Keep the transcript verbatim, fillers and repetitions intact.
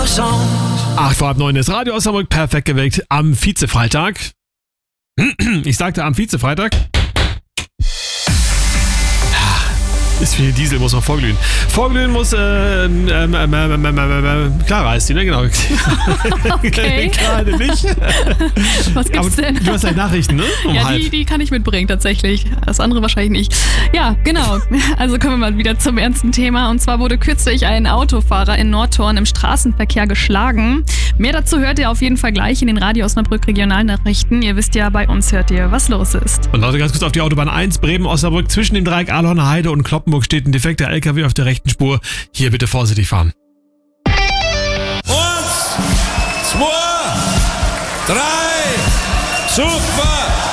Acht vor halb neun ist Radio Osnabrück perfekt geweckt am Vize-Freitag. Ich sagte am Vize-Freitag. Ist viel Diesel, muss man vorglühen. Vorglühen muss, äh, ähm, ähm, ähm, ähm, ähm, ähm, Clara heißt die, ne? Genau. Okay. Gerade nicht. Was gibt's Aber denn? Du hast ja Nachrichten, ne? Um ja, halb. die, die kann ich mitbringen, tatsächlich. Das andere wahrscheinlich nicht. Ja, genau. Also kommen wir mal wieder zum ernsten Thema. Und zwar wurde kürzlich ein Autofahrer in Nordhorn im Straßenverkehr geschlagen. Mehr dazu hört ihr auf jeden Fall gleich in den Radio Osnabrück Regionalnachrichten. Ihr wisst ja, bei uns hört ihr, was los ist. Und Leute, ganz kurz auf die Autobahn eins, Bremen-Osnabrück, zwischen dem Dreieck Ahlhorner Heide und Kloppenburg steht ein defekter L K W auf der rechten Spur. Hier bitte vorsichtig fahren. Eins, zwei, drei, super!